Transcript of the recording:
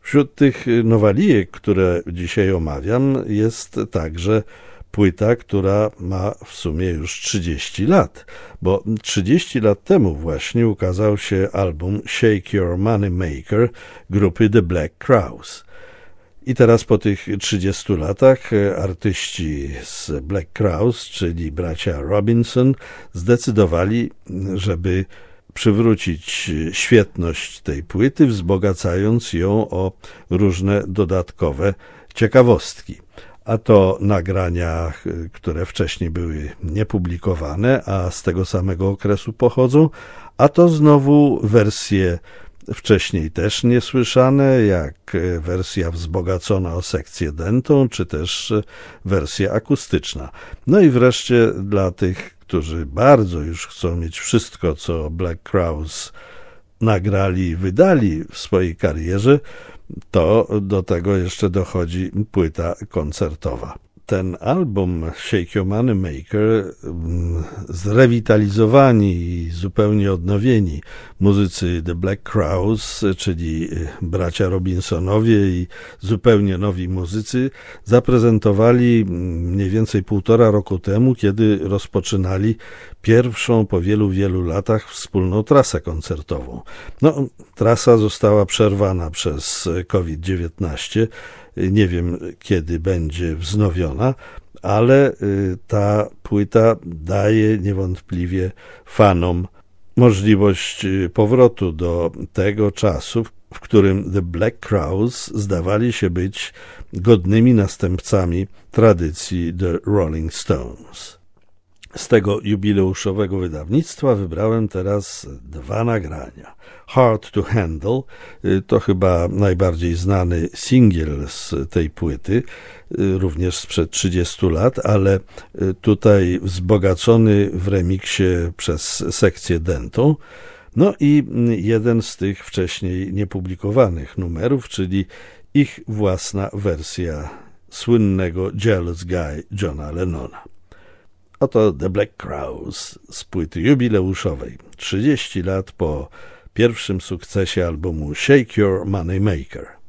Wśród tych nowalijek, które dzisiaj omawiam, jest także płyta, która ma w sumie już 30 lat, bo 30 lat temu właśnie ukazał się album Shake Your Money Maker grupy The Black Crowes. I teraz po tych 30 latach artyści z Black Crowes, czyli bracia Robinson, zdecydowali, żeby przywrócić świetność tej płyty, wzbogacając ją o różne dodatkowe ciekawostki. A to nagrania, które wcześniej były niepublikowane, a z tego samego okresu pochodzą, a to znowu wersje wcześniej też niesłyszane, jak wersja wzbogacona o sekcję dentą, czy też wersja akustyczna. No i wreszcie dla tych, którzy bardzo już chcą mieć wszystko, co Black Crowes nagrali i wydali w swojej karierze, to do tego jeszcze dochodzi płyta koncertowa. Ten album Shake Your Money Maker, zrewitalizowani i zupełnie odnowieni muzycy The Black Crowes, czyli bracia Robinsonowie i zupełnie nowi muzycy, zaprezentowali mniej więcej 1,5 roku temu, kiedy rozpoczynali pierwszą po wielu latach wspólną trasę koncertową. No, trasa została przerwana przez COVID-19. Nie wiem, kiedy będzie wznowiona, ale ta płyta daje niewątpliwie fanom możliwość powrotu do tego czasu, w którym The Black Crowes zdawali się być godnymi następcami tradycji The Rolling Stones. Z tego jubileuszowego wydawnictwa wybrałem teraz 2 nagrania. Hard to Handle to chyba najbardziej znany singiel z tej płyty, również sprzed 30 lat, ale tutaj wzbogacony w remiksie przez sekcję dentą. No i jeden z tych wcześniej niepublikowanych numerów, czyli ich własna wersja słynnego Jealous Guy Johna Lennona. Oto The Black Crowes z płyty jubileuszowej, 30 lat po pierwszym sukcesie albumu Shake Your Money Maker.